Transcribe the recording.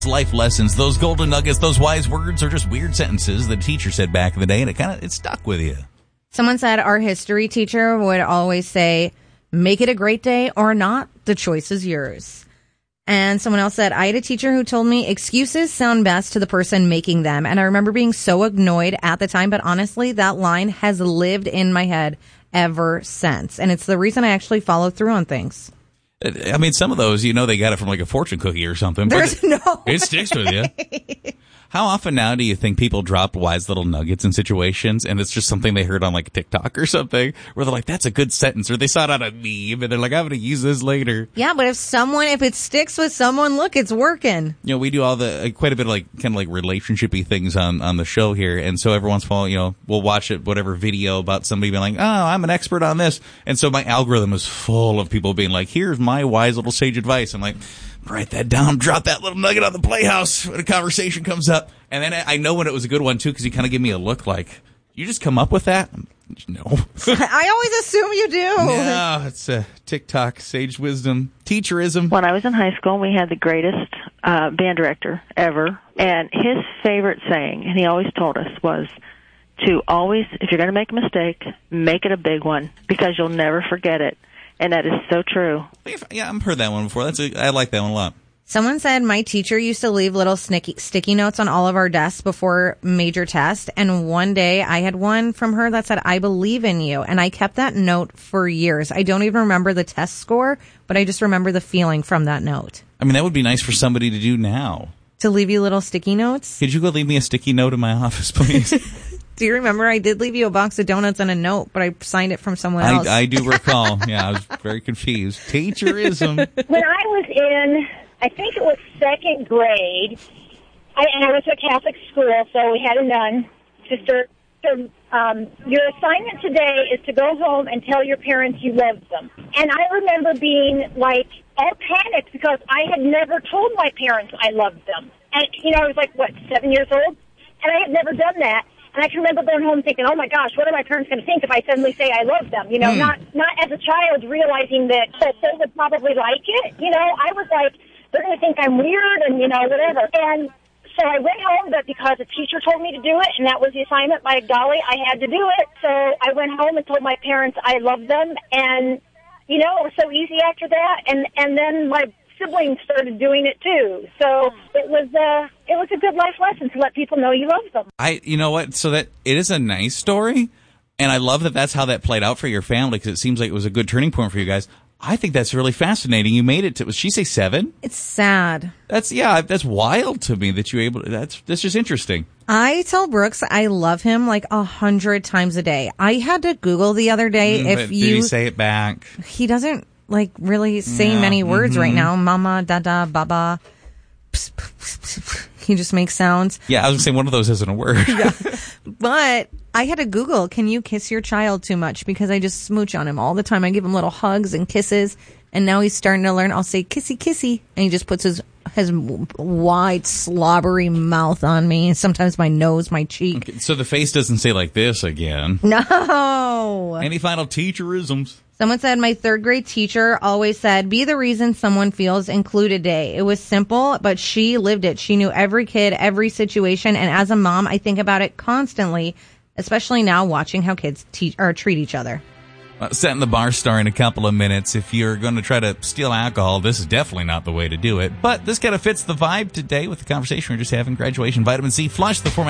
Life lessons, those golden nuggets, those wise words are just weird sentences that a teacher said back in the day, and it stuck with you. Someone said our history teacher would always say, make it a great day or not, the choice is yours. And someone else said, I had a teacher who told me excuses sound best to the person making them. And I remember being so annoyed at the time, but honestly, that line has lived in my head ever since. And it's the reason I actually follow through on things. I mean, some of those, they got it from like a fortune cookie or something. There's no It sticks with you. How often now do you think people drop wise little nuggets in situations and it's just something they heard on like TikTok or something where they're like, that's a good sentence, or they saw it on a meme and they're like, I'm going to use this later. Yeah, but if it sticks with someone, look, it's working. We do all quite a bit of kind of like relationship-y things on the show here. And so every once in a while, we'll watch whatever video about somebody being like, oh, I'm an expert on this. And so my algorithm is full of people being like, here's my wise little sage advice. I'm like, write that down, drop that little nugget on the playhouse when a conversation comes up. And then I know when it was a good one, too, because you kind of give me a look like, you just come up with that? No. I always assume you do. No, it's TikTok, sage wisdom, teacherism. When I was in high school, we had the greatest band director ever. And his favorite saying, and he always told us, was to always, if you're going to make a mistake, make it a big one, because you'll never forget it. And that is so true. Yeah, I've heard that one before. I like that one a lot. Someone said my teacher used to leave little sticky notes on all of our desks before major tests. And one day I had one from her that said, I believe in you. And I kept that note for years. I don't even remember the test score, but I just remember the feeling from that note. I mean, that would be nice for somebody to do now. To leave you little sticky notes? Could you go leave me a sticky note in my office, please? Do you remember I did leave you a box of donuts and a note, but I signed it from someone else? I do recall. Yeah, I was very confused. Teacherism. When I was in, I think it was second grade, and I was at a Catholic school, so we had a nun, sister. Your assignment today is to go home and tell your parents you love them. And I remember being like all panicked because I had never told my parents I loved them. And, I was like, 7 years old? And I had never done that. And I can remember going home thinking, oh, my gosh, what are my parents going to think if I suddenly say I love them? Not as a child realizing that they would probably like it. I was like, they're going to think I'm weird and, whatever. And so I went home, but because a teacher told me to do it, and that was the assignment, by golly, I had to do it. So I went home and told my parents I loved them. And, it was so easy after that. And then my siblings started doing it too. So it was a good life lesson to let people know you love them. You know what? So that it is a nice story, and I love that that's how that played out for your family, because it seems like it was a good turning point for you guys. I think that's really fascinating. You made it to, was she say 7? It's sad. That's wild to me that you able to, that's just interesting. I tell Brooks I love him like 100 times a day. I had to Google the other day did he say it back? He doesn't really say many words right now. Mama, dada, baba. Pss, pss, pss, pss. He just makes sounds. Yeah, I was going to say one of those isn't a word. Yeah. But I had to Google, can you kiss your child too much? Because I just smooch on him all the time. I give him little hugs and kisses. And now he's starting to learn. I'll say, kissy, kissy. And he just puts his wide, slobbery mouth on me. Sometimes my nose, my cheek. Okay, so the face doesn't say like this again. No. Any final teacherisms? Someone said, my third grade teacher always said, be the reason someone feels included today. It was simple, but she lived it. She knew every kid, every situation. And as a mom, I think about it constantly, especially now watching how kids treat each other. Setting the bar star in a couple of minutes. If you're going to try to steal alcohol, this is definitely not the way to do it. But this kind of fits the vibe today with the conversation we're just having. Graduation, vitamin C, flush the format.